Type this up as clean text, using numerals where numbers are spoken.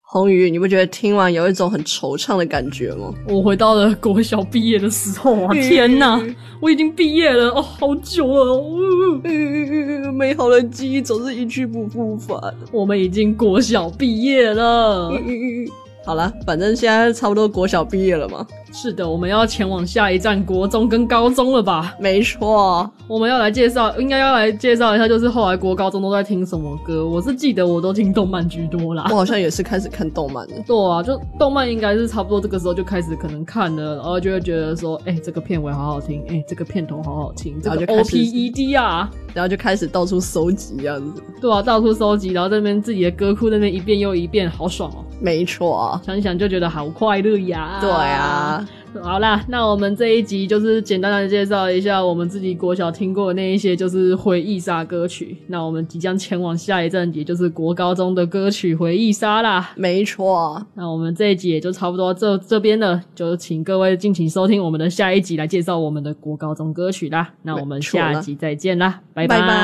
红宇，你不觉得听完有一种很惆怅的感觉吗？ 我回到了国小毕业的时候啊，天哪，我已经毕业了哦，好久了美好的记忆总是一去不复返。 我们已经国小毕业了。 好啦，反正现在差不多国小毕业了嘛。 是的，我们要前往下一站国中跟高中了吧？ 没错， 我们应该要来介绍一下，就是后来国高中都在听什么歌。我是记得我都听动漫居多啦。 我好像也是开始看动漫的。 对啊，就动漫应该是差不多这个时候就开始可能看了，然后就会觉得说，这个片尾好好听，这个片头好好听，这个 OPED 啊， 然后就开始到处搜集这样子。 对啊，到处搜集，然后这边自己的歌库那边一遍又一遍，好爽哦。 没错， 想一想就觉得好快乐呀。 对啊。 好啦，那我们这一集就是简单的介绍一下我们自己国小听过的那一些就是回忆杀歌曲。那我们即将前往下一站，也就是国高中的歌曲回忆杀啦。 没错， 那我们这一集也就差不多这边了，就请各位敬请收听我们的下一集来介绍我们的国高中歌曲啦。那我们下集再见啦，拜拜。